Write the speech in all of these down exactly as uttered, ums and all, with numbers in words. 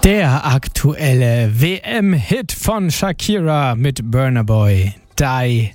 Der aktuelle W M-Hit von Shakira mit Burna Boy, Die,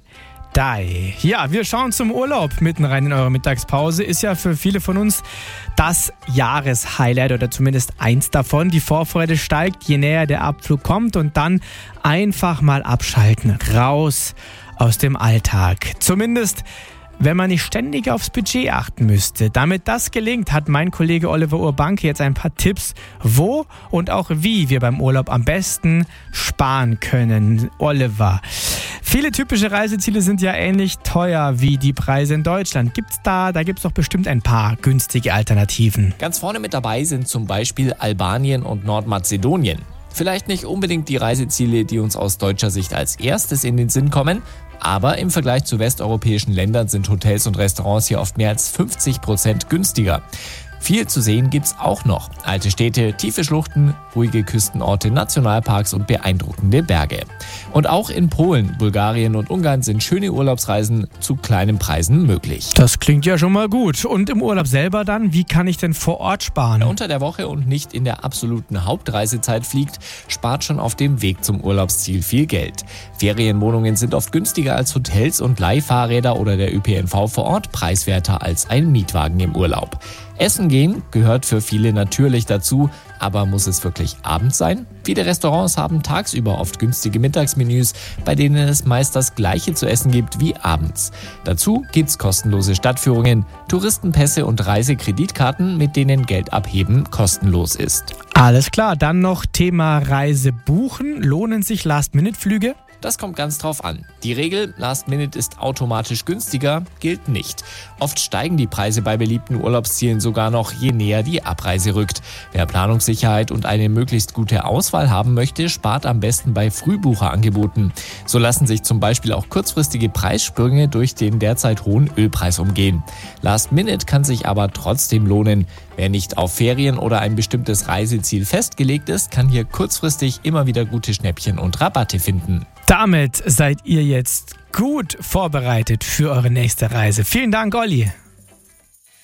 Die. Ja, wir schauen zum Urlaub mitten rein in eure Mittagspause. Ist ja für viele von uns das Jahreshighlight oder zumindest eins davon. Die Vorfreude steigt, je näher der Abflug kommt und dann einfach mal abschalten, raus aus dem Alltag. Zumindest wenn man nicht ständig aufs Budget achten müsste. Damit das gelingt, hat mein Kollege Oliver Urbanke jetzt ein paar Tipps, wo und auch wie wir beim Urlaub am besten sparen können. Oliver, viele typische Reiseziele sind ja ähnlich teuer wie die Preise in Deutschland. Gibt's da, da gibt's doch bestimmt ein paar günstige Alternativen. Ganz vorne mit dabei sind zum Beispiel Albanien und Nordmazedonien. Vielleicht nicht unbedingt die Reiseziele, die uns aus deutscher Sicht als erstes in den Sinn kommen, aber im Vergleich zu westeuropäischen Ländern sind Hotels und Restaurants hier oft mehr als fünfzig Prozent günstiger. Viel zu sehen gibt's auch noch. Alte Städte, tiefe Schluchten, ruhige Küstenorte, Nationalparks und beeindruckende Berge. Und auch in Polen, Bulgarien und Ungarn sind schöne Urlaubsreisen zu kleinen Preisen möglich. Das klingt ja schon mal gut. Und im Urlaub selber dann, wie kann ich denn vor Ort sparen? Wer unter der Woche und nicht in der absoluten Hauptreisezeit fliegt, spart schon auf dem Weg zum Urlaubsziel viel Geld. Ferienwohnungen sind oft günstiger als Hotels und Leihfahrräder oder der Ö P N V vor Ort preiswerter als ein Mietwagen im Urlaub. Essen gehen gehört für viele natürlich dazu, aber muss es wirklich abends sein? Viele Restaurants haben tagsüber oft günstige Mittagsmenüs, bei denen es meist das Gleiche zu essen gibt wie abends. Dazu gibt's kostenlose Stadtführungen, Touristenpässe und Reisekreditkarten, mit denen Geld abheben kostenlos ist. Alles klar, dann noch Thema Reise buchen. Lohnen sich Last-Minute-Flüge? Das kommt ganz drauf an. Die Regel, Last Minute ist automatisch günstiger, gilt nicht. Oft steigen die Preise bei beliebten Urlaubszielen sogar noch, je näher die Abreise rückt. Wer Planungssicherheit und eine möglichst gute Auswahl haben möchte, spart am besten bei Frühbucherangeboten. So lassen sich zum Beispiel auch kurzfristige Preissprünge durch den derzeit hohen Ölpreis umgehen. Last Minute kann sich aber trotzdem lohnen. Wer nicht auf Ferien oder ein bestimmtes Reiseziel festgelegt ist, kann hier kurzfristig immer wieder gute Schnäppchen und Rabatte finden. Damit seid ihr jetzt gut vorbereitet für eure nächste Reise. Vielen Dank, Olli.